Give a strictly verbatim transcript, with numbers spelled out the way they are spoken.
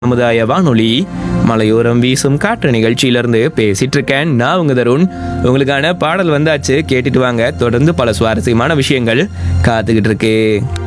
சமுதாய வானொலி மலையோரம் வீசும் காற்று நிகழ்ச்சியிலிருந்து பேசிட்டு இருக்கேன். நான் உங்க தருண். உங்களுக்கான பாடல் வந்தாச்சு, கேட்டுட்டு வாங்க. தொடர்ந்து பல சுவாரஸ்யமான விஷயங்கள் காத்துக்கிட்டு இருக்கு.